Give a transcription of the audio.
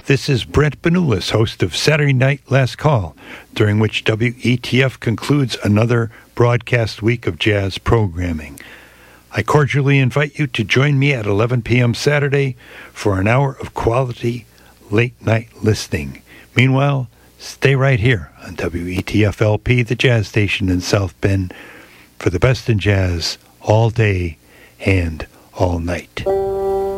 This is Brent Benulis, host of Saturday Night Last Call, during which WETF concludes another broadcast week of jazz programming. I cordially invite you to join me at 11 p.m. Saturday for an hour of quality late-night listening. Meanwhile, stay right here on WETF-LP, the jazz station in South Bend, for the best in jazz all day and all night.